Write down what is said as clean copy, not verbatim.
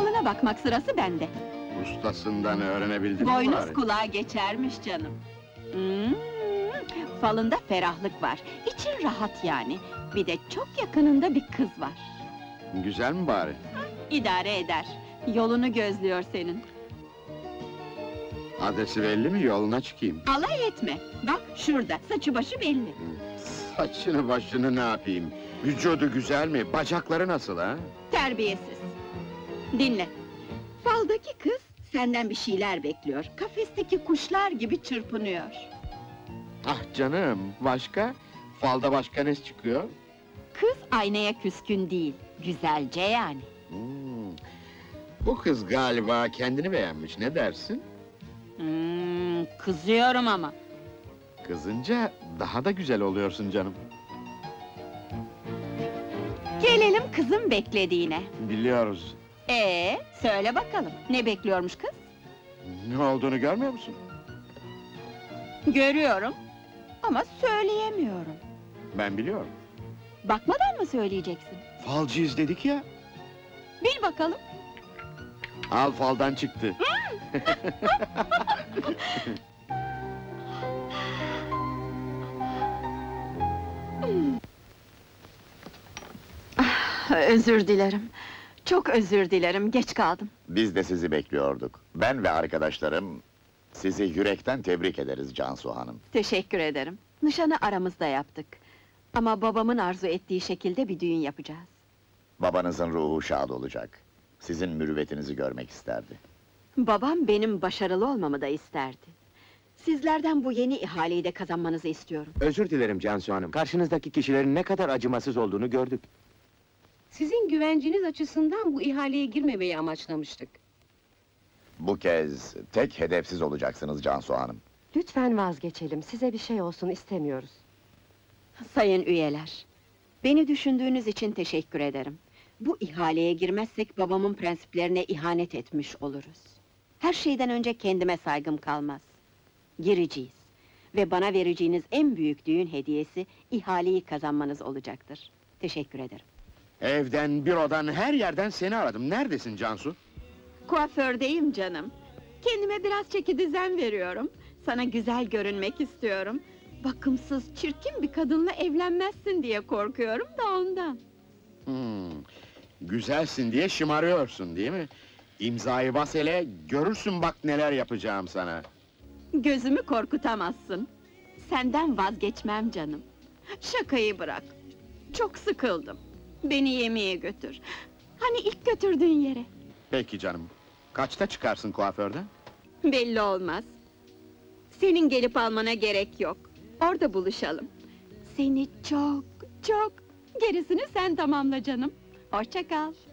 Falına bakmak sırası bende. Ustasından öğrenebildin mi Boynuz bari? kulağa geçermiş canım. Falında ferahlık var. İçin rahat yani. Bir de çok yakınında bir kız var. Güzel mi bari? İdare eder. Yolunu gözlüyor senin. Adresi belli mi? Yoluna çıkayım. Alay etme. Bak şurada, saçı başı belli. Saçını başını ne yapayım? Vücudu güzel mi? Bacakları nasıl ha? Terbiyesiz. Dinle. Faldaki kız senden bir şeyler bekliyor. Kafesteki kuşlar gibi çırpınıyor. Ah canım, başka? Falda başka ne çıkıyor? Kız aynaya küskün değil, güzelce yani. Bu kız galiba kendini beğenmiş, ne dersin? Kızıyorum ama. Kızınca daha da güzel oluyorsun canım. Gelelim kızın beklediğine. Biliyoruz. Söyle bakalım, ne bekliyormuş kız? Ne olduğunu görmüyor musun? Görüyorum, ama söyleyemiyorum. Ben biliyorum. Bakmadan mı söyleyeceksin? Falcıyız dedik ya. Bil bakalım. Al faldan çıktı. Özür dilerim. Çok özür dilerim, geç kaldım. Biz de sizi bekliyorduk. Ben ve arkadaşlarım sizi yürekten tebrik ederiz Cansu Hanım. Teşekkür ederim. Nişanı aramızda yaptık. Ama babamın arzu ettiği şekilde bir düğün yapacağız. Babanızın ruhu şad olacak. Sizin mürüvvetinizi görmek isterdi. Babam benim başarılı olmamı da isterdi. Sizlerden bu yeni ihaleyi de kazanmanızı istiyorum. Özür dilerim Cansu Hanım. Karşınızdaki kişilerin ne kadar acımasız olduğunu gördük. Sizin güvenciniz açısından bu ihaleye girmemeyi amaçlamıştık. Bu kez tek hedefsiz olacaksınız Cansu Hanım. Lütfen vazgeçelim, size bir şey olsun istemiyoruz. Sayın üyeler, beni düşündüğünüz için teşekkür ederim. Bu ihaleye girmezsek babamın prensiplerine ihanet etmiş oluruz. Her şeyden önce kendime saygım kalmaz. Gireceğiz. Ve bana vereceğiniz en büyük düğün hediyesi, ihaleyi kazanmanız olacaktır. Teşekkür ederim. Evden, bürodan, her yerden seni aradım. Neredesin Cansu? Kuafördeyim canım. Kendime biraz çekidüzen veriyorum. Sana güzel görünmek istiyorum. Bakımsız, çirkin bir kadınla evlenmezsin diye korkuyorum da ondan. Güzelsin diye şımarıyorsun değil mi? İmzayı bas hele, görürsün bak neler yapacağım sana. Gözümü korkutamazsın. Senden vazgeçmem canım. Şakayı bırak. Çok sıkıldım. Beni yemeğe götür. Hani ilk götürdüğün yere. Peki canım. Kaçta çıkarsın kuaförden? Belli olmaz. Senin gelip almana gerek yok. Orada buluşalım. Seni çok, gerisini sen tamamla canım. Hoşça kal.